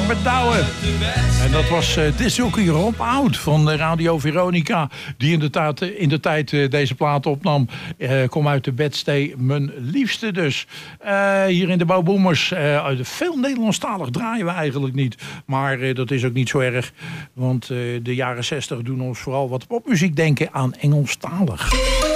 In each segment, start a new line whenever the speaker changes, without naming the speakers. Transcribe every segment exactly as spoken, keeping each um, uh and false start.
Norbert Douwen. En dat was uh, disjockey Rob Oud van Radio Veronica, die in de, taat, in de tijd uh, deze plaat opnam. Uh, kom uit de bedstee, mijn liefste dus. Uh, hier in de Bouwboomers. Uh, veel Nederlandstalig draaien we eigenlijk niet. Maar uh, dat is ook niet zo erg. Want uh, de jaren zestig doen ons vooral wat popmuziek denken aan Engelstalig.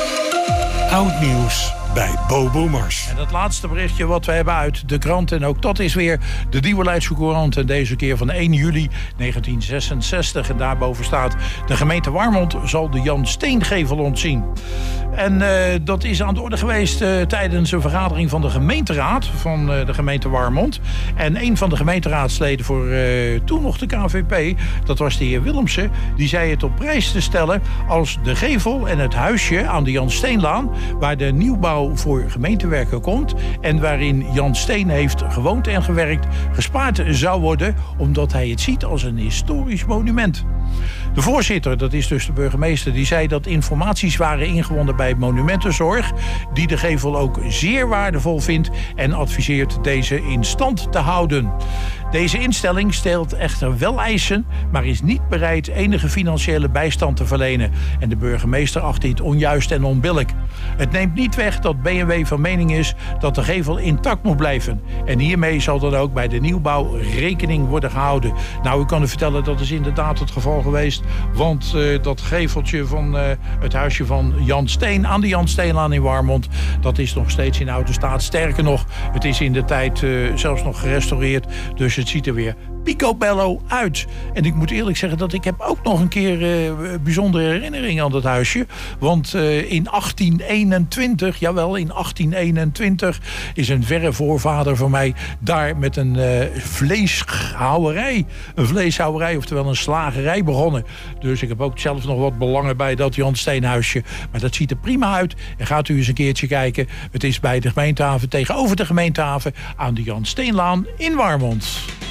Oud nieuws bij Bouwboomers.
En dat laatste berichtje wat we hebben uit de krant. En ook dat is weer de Nieuwe Leidse Courant. En deze keer van één juli negentien zesenzestig. En daarboven staat: de gemeente Warmond zal de Jan Steengevel ontzien. En uh, dat is aan de orde geweest uh, tijdens een vergadering van de gemeenteraad van uh, de gemeente Warmond. En een van de gemeenteraadsleden voor uh, toen nog de K V P, dat was de heer Willemsen, die zei het op prijs te stellen als de gevel en het huisje aan de Jan Steenlaan, waar de nieuwbouw voor gemeentewerken komt en waarin Jan Steen heeft gewoond en gewerkt, gespaard zou worden, omdat hij het ziet als een historisch monument. De voorzitter, dat is dus de burgemeester, die zei dat informaties waren ingewonnen bij Monumentenzorg, die de gevel ook zeer waardevol vindt en adviseert deze in stand te houden. Deze instelling stelt echter wel eisen, maar is niet bereid enige financiële bijstand te verlenen. En de burgemeester acht dit onjuist en onbillijk. Het neemt niet weg dat B M W van mening is dat de gevel intact moet blijven. En hiermee zal dan ook bij de nieuwbouw rekening worden gehouden. Nou, ik kan u vertellen, dat is inderdaad het geval geweest. Want uh, dat geveltje van uh, het huisje van Jan Steen aan de Jan Steenlaan in Warmond, dat is nog steeds in oude staat. Sterker nog, het is in de tijd uh, zelfs nog gerestaureerd. Dus het ziet er weer picobello uit. En ik moet eerlijk zeggen dat ik heb ook nog een keer uh, bijzondere herinneringen aan dat huisje. Want uh, in achttien eenentwintig, jawel, in achttien eenentwintig is een verre voorvader van mij daar met een uh, vleeshouwerij, een vleeshouwerij, oftewel een slagerij begonnen. Dus ik heb ook zelf nog wat belangen bij dat Jan Steenhuisje. Maar dat ziet er prima uit. En gaat u eens een keertje kijken. Het is bij de gemeentehaven, tegenover de gemeentehaven, aan de Jan Steenlaan in Warmond.